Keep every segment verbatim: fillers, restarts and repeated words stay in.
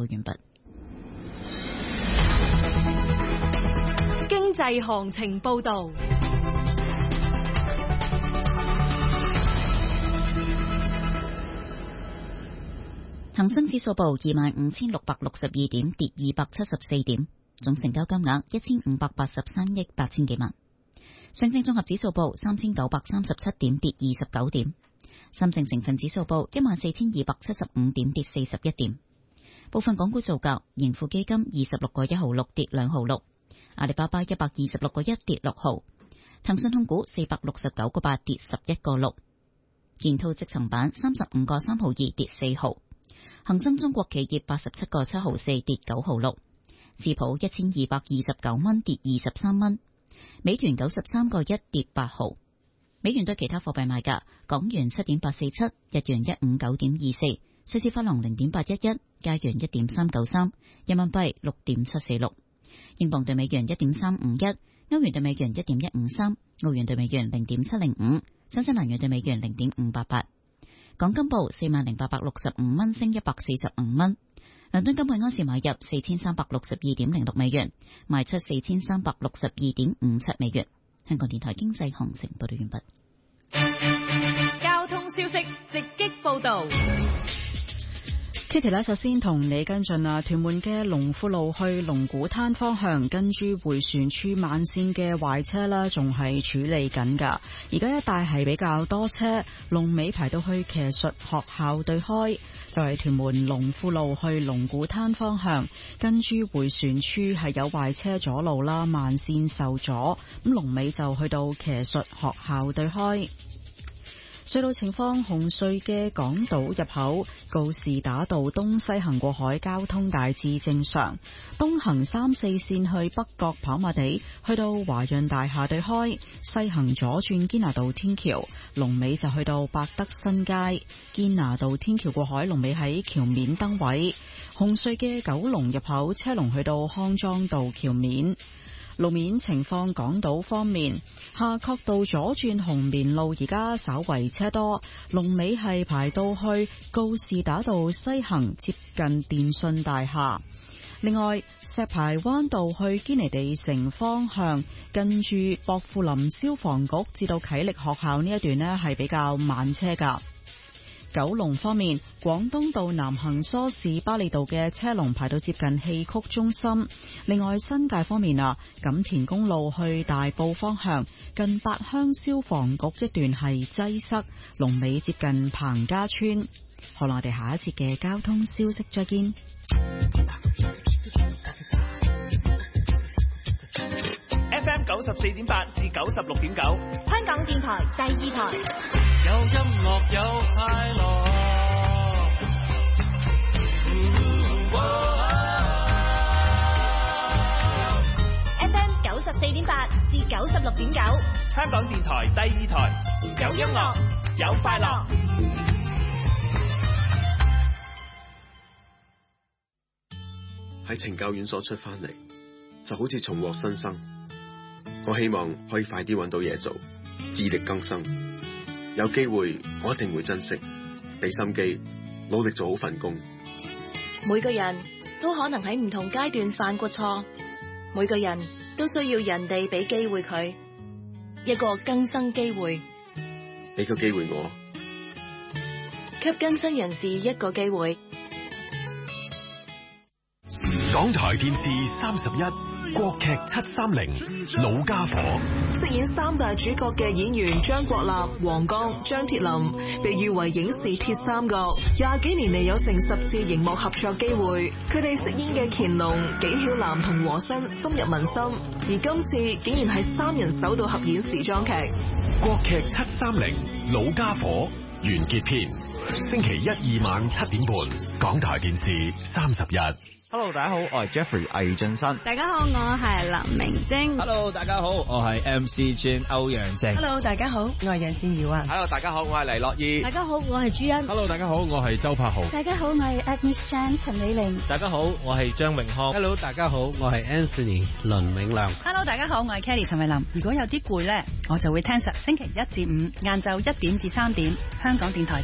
報完畢。 經濟行情報導。 恒生指數報二萬五千六百六十二點，跌二百七十四點，總成交金額一千五百八十三億八千幾萬。上證綜合指數報三千九百三十七點，跌二十九點。深證成分指數報一萬四千二百七十五點，跌四十一點。部分港股造價，盈富基金二十六個一毫六，跌兩毫六。阿里巴巴一百二十六個一，跌六毫。騰訊控股四百六十九個八，跌十一個六。建滔積層板三十五個三毫二，跌四毫。恒生中國企業八十七個七毫四，跌九毫六。智普一千二百二十九蚊，跌二十三蚊。美團九十三個一，跌八毫。美元對其他貨幣賣價：港元七點八四七，日元一五九點二四，瑞士法郎零點八一一，加元一點三九三，人民幣六點七四六，英鎊對美元一點三五一，歐元對美元一點一五三，澳元對美元零點七零五，新西蘭元對美元零點五八八。港金報四萬零八百六十五蚊，升一百四十五蚊。倫敦金每安士買入四千三百六十二點零六美元，賣出四千三百六十二點五七美元。香港電台經濟行情報道完畢。 交通消息直擊報道。 Kitty 咧，首先同你跟進啊，屯門嘅龍富路去龍鼓灘方向，跟住迴旋處慢線嘅壞車啦，仲係處理緊噶。而家一帶係比較多車，龍尾排到去騎術學校對開，就係屯門龍富路去龍鼓灘方向，跟住迴旋處係有壞車阻路啦，慢線受阻，咁龍尾就去到騎術學校對開。隧道情況，紅隧嘅港島入口告士打道東西行過海交通大致正常，東行三四線去北角跑馬地去到華潤大廈對開，西行左轉堅拿道天橋，龍尾就去到百德新街。堅拿道天橋過海龍尾喺橋面燈位。紅隧嘅九龍入口車龍去到康莊道橋面。路面情況，港島方面，夏慤道左轉紅棉路而家稍為車多，龍尾係排到去告士打道西行接近電訊大廈。另外，石排灣道去堅尼地城方向，近住薄扶林消防局至到啟力學校呢一段呢係比較慢車噶。九龍方面，廣東道南行梳士巴利道嘅車龍排到接近戲曲中心。另外，新界方面啊，錦田公路去大埔方向，近八鄉消防局一段係擠塞，龍尾接近彭家村。好啦，我哋下一節嘅交通消息再見。 F M 九十四點八至九十六點九， 香港電台第二台。 有音樂有快樂，嗯哦、 F M 九十四點八至九十六點九， 香港電台第二台，有音樂有快樂。 喺懲教院所出翻嚟，就好似重獲新生。我希望可以快啲揾到嘢做，自力更生。有機會我一定會珍惜，俾心機，努力做好份工。 每個人都可能喺唔同階段犯過錯，每個人都需要人哋俾機會佢，一個更生機會。 俾個機會我， 給更生人士一個機會。 港台電視三十一，國劇七三零，老家伙。 飾演三大主角嘅演員張國立、黃剛、張鐵林，被譽為影視鐵三角。廿幾年嚟有成十次熒幕合作機會，佢哋飾演嘅乾隆、紀曉嵐同和珅深入民心。而今次竟然係三人首度合演時裝劇。 國劇七三零，老家伙完結篇，星期一二晚七點半，港台電視三十一。 Hello， 大家好，我係 Jeffrey 魏俊新。 大家好，我係林明晶。 Hello， 大家好，我係 M C Jin 歐陽靖。 Hello， 大家好，我係楊善瑤啊。 Hello， 大家好，我係黎諾懿。 大家好，我係朱茵。 Hello， 大家好，我係周柏豪。 大家好，我係 Agnes Chan 陳美玲。 大家好，我係張榮康。 Hello， 大家好，我係 Anthony 倫永亮。 Hello， 大家好，我係 Kelly 陳慧琳。如果有啲攰咧，我就會聽實星期一至五晏晝一點至三點，香港電台第二台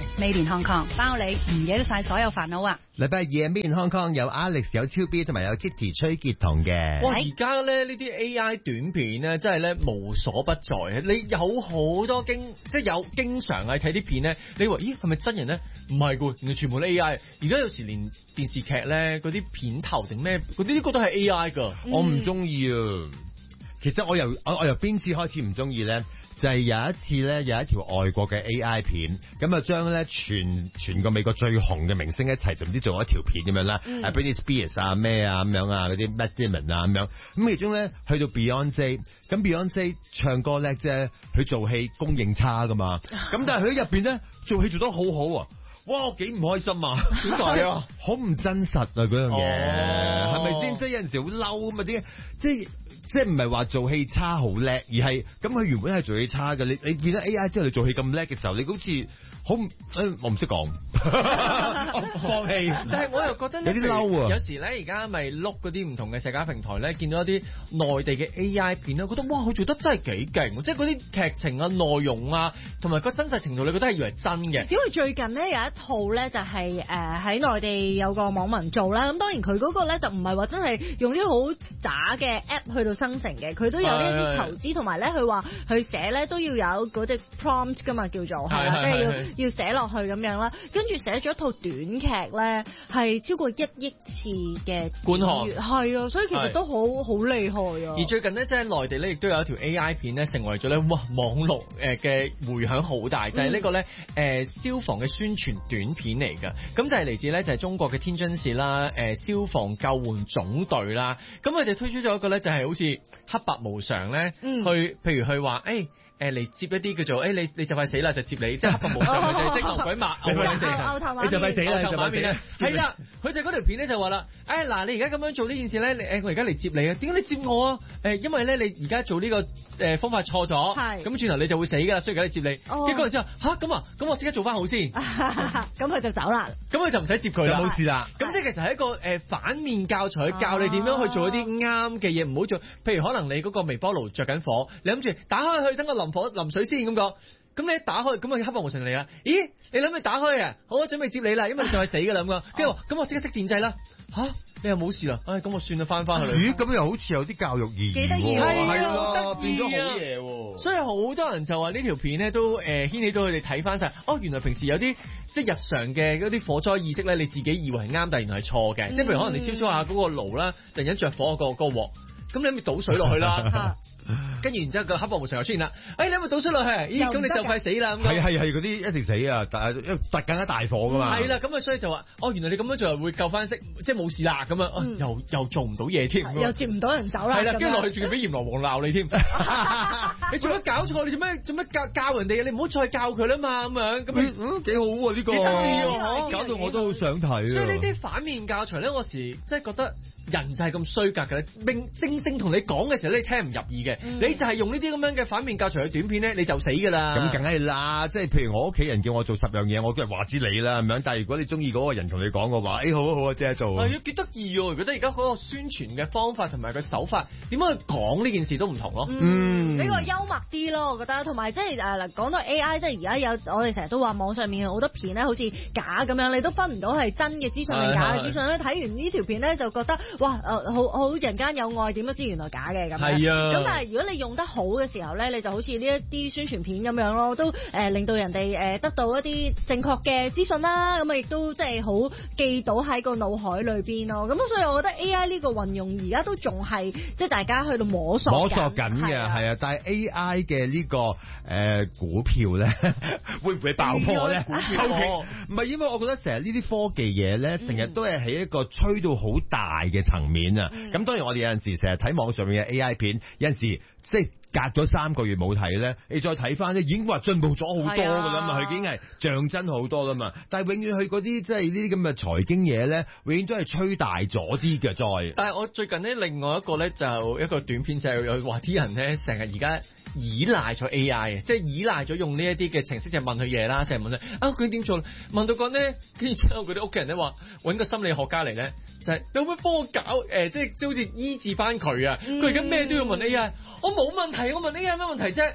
Made in Hong Kong， 包你唔記得晒所有煩惱啊！ 禮拜二 Made in Hong Kong 有 Alex 有超 B 同埋有 Kitty 崔潔彤嘅。 哇！而家咧呢啲 A I 短片咧，真係咧無所不在啊！你有好多經即係有經常係睇啲片咧，你話咦係咪真人咧？唔係㗎，原來全部都 A I。而家有時連電視劇咧嗰啲片頭定咩嗰啲個都係 A I 㗎。 我唔中意啊！其實我由我我由邊次開始唔中意咧？就係有一次咧，有一條外國嘅 A I 片，咁啊將咧全全個美國最紅嘅明星一齊就唔知做咗一條片咁樣啦，啊 Britney Spears 啊咩啊咁樣啊嗰啲 Matt Damon 啊咁樣，咁其中咧去到 Beyonce， 咁 Beyonce 唱歌叻啫，佢做戲公認差噶嘛，咁但係佢喺入邊咧做戲做得好好啊！哇！我幾唔開心啊！ 點解啊？ 好唔真實啊！嗰樣嘢係咪先？即係有陣時好嬲咁啊！點解即係？即係唔係話做戲差好叻，而係咁佢原本係做戲差嘅。你你變咗 A I 之後，你做戲咁叻嘅時候，你好似好誒，我唔識講，放棄。 但係我又覺得有啲嬲啊！ 有時咧，而家咪碌嗰啲唔同嘅社交平台咧，見到一啲內地嘅 A I 片咧，覺得哇，佢做得真係幾勁，即係嗰啲劇情啊、內容啊，同埋個真實程度，你覺得係以為真嘅。 因為最近咧有一套咧就係誒喺內地有個網民做啦，咁當然佢嗰個咧就唔係話真係用啲好渣嘅 app 去到生成嘅，佢都有呢啲投資，同埋咧佢話佢寫咧都要有嗰隻 prompt 噶嘛，叫做係啦，即係要要寫落去咁樣啦，跟住寫咗一套短劇咧，係超過一億次嘅觀看， 係啊，所以其實都好好厲害啊。 而最近咧，即係內地咧，亦都有一條 A I 片咧，成為咗咧哇網絡誒嘅迴響好大，就係、是、呢個咧誒、呃、消防嘅宣傳短片嚟㗎。咁就係嚟自咧就係中國嘅天津市啦，誒、呃、消防救援總隊啦，咁佢哋推出咗一個咧就係好似黑白無常咧，嗯、去譬如去話誒。誒嚟接一啲叫做誒你你就快死啦就接你，即係黑白無常嘅即係牛鬼馬牛鬼蛇神，你就快死啦就快死啦，係啦，佢就嗰條片咧就話啦，誒嗱你而家咁樣做呢件事咧，誒我而家嚟接你啊，點解你接我啊？誒因為咧你而家做呢個誒方法錯咗，咁轉頭你就會死㗎啦，所以而家嚟接你。跟住然之後嚇咁啊，咁我即刻做翻好先， 咁佢就走啦， 咁佢就唔使接佢啦， 冇事啦。 咁即係其實係一個誒反面教材，教你點樣去做一啲啱嘅嘢，唔好做。譬如可能你嗰個微波爐着緊火，你諗住打開去等我淋火淋水先咁講，咁你一打開，咁啊黑白無常嚟啦。咦，你諗住打開啊？好，我準備接你啦，因為你就係死噶啦咁講。跟住話，咁我即刻熄電掣啦。吓、啊，你又冇事啦？唉、哎，咁我算啦，翻翻去啦。 咦，咁又好似有啲教育意義，幾得意，係咯， 變咗好嘢喎。 所以好多人就話呢條片咧都誒、呃、掀起到佢哋睇翻晒。哦，原來平時有啲即係日常嘅嗰啲火災意識咧，你自己以為係啱，但原來係錯嘅。嗯、即係譬如可能你燒咗下嗰個爐啦，突然間着火個個鑊，咁你咪倒水落去啦。跟住然之後個黑白無常又出現啦，哎你咪倒出落去，咦咁你就快死啦咁。係係係嗰啲一定死啊，但係突更加大火噶嘛。 係啦，咁啊所以就話，哦原來你咁樣做會救翻熄，即係冇事啦咁啊，嗯、又又做唔到嘢添， 又接唔到人走啦。 係啦，跟住落去仲要俾閻羅王鬧你添，你做乜搞錯？你做咩做乜教教人哋？你唔好再教佢啦嘛咁樣，咁嗯幾好喎呢個，幾得意喎，搞到我都好想睇。 所以呢啲反面教材咧，我時即係覺得人就係咁衰格嘅咧，明正正同你講嘅時候咧，你聽唔入耳嘅，嗯、你就係用呢啲咁樣嘅反面教材嘅短片咧，你就死㗎啦。 咁梗係啦，即係譬如我屋企人叫我做十樣嘢，我都係話知你啦咁樣。但係如果你中意嗰個人同你講嘅話，誒、哎、好啊好啊，即係做。係啊， 幾得意喎！覺得而家嗰個宣傳嘅方法同埋個手法，點樣去講呢件事都唔同咯。 嗯，呢、嗯、個幽默啲咯，我覺得。同埋即係誒嗱，講到 A I，即係而家有我哋成日都話網上面好多片咧，好似假咁樣，你都分唔到係真嘅資訊定假嘅資訊咧。睇完呢條片咧，就覺得哇誒、呃、好好人間有愛，點都知原來假嘅咁。係啊。咁但係如果你用得好嘅時候咧，你就好似呢一啲宣傳片咁樣咯，都誒、呃、令到人哋誒得到一啲正確嘅資訊啦。咁啊亦都即係好記到喺個腦海裏邊咯。咁所以我覺得 A I 呢個運用而家都仲係即係大家去到摸索摸索緊嘅，係啊。但係 A I 嘅呢、這個誒、呃、股票咧，會唔會爆破咧？股票唔係，因為我覺得成日呢啲科技嘢咧，成日都係喺一個吹到好大嘅層面啊。咁、嗯、當然我哋有陣時成日睇網上面嘅 A I 片，有陣時即係隔咗三個月冇睇咧，你再睇翻咧，已經話進步咗好多噶啦嘛，佢、啊、已經係像真好多啦嘛。但係永遠佢嗰啲即係呢啲咁嘅財經嘢咧，永遠都係吹大咗啲嘅。再， 但係我最近呢，另外一個咧就一個短片就係有話啲人咧成日而家依賴咗 A I 嘅，即係依賴咗用呢一啲嘅程式就問佢嘢啦，成日問佢啊佢點做？問到個咧，跟住之後佢啲屋企人咧話揾個心理學家嚟咧，就係有乜幫我搞誒、呃，即係即係好似醫治翻佢啊！佢而家咩都要問 A I，我冇問題，我問 A I 咩問題啫？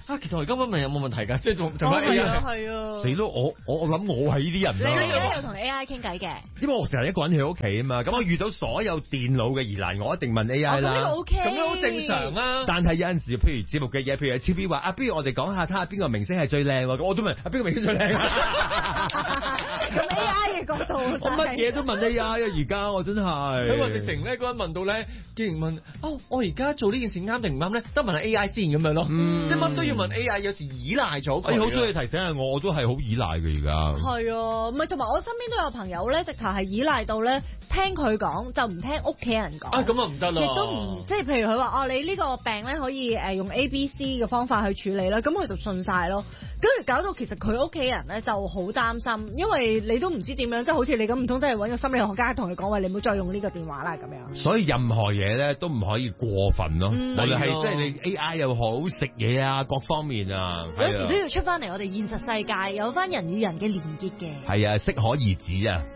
啊，其實我而家問問有冇問題㗎？即係同同翻 A I 係啊， 死咯！我我我諗我係呢啲人啦。 你而家有同 A I 傾偈嘅？ 因為我成日一個人喺屋企啊嘛，咁我遇到所有電腦嘅疑難，我一定問 A I 啦。 咁呢個 OK， 咁樣好正常啊。 但係有陣時，譬如節目嘅嘢，譬如超 B 話啊，不如我哋講下睇下邊個明星係最靚喎，咁我都問啊，邊個明星最靚啊？ 咁 A I 嘅角度， 我乜嘢都問 A I 啊！而家我真係。 咁我直情咧嗰陣問到咧，竟然問哦，我而家做呢件事啱定唔啱咧？得問下 A I 先咁樣咯，即係乜都要問 A I，有時依賴咗佢。 哎，好多嘢提醒下我，我都係好依賴嘅而家。 係啊，唔係同埋我身邊都有朋友咧，直頭係依賴到咧，聽佢講就唔聽屋企人講。 啊，咁啊唔得啦！ 亦都唔即係譬如佢話哦，你呢個病咧可以誒用 A B C 嘅方法去處理啦，咁佢就信晒咯。跟住搞到其實佢屋企人咧就好擔心，因為你都唔知點樣，即係好似你咁唔通真係揾個心理學家同佢講話，你唔好再用呢個電話啦咁樣。 所以任何嘢咧都唔可以過分咯， 嗯、 無論係即係你 A I 又好，食嘢啊各方面啊， 有時都要出翻嚟我哋現實世界，有翻人與人嘅連結嘅。 係啊，適可而止啊。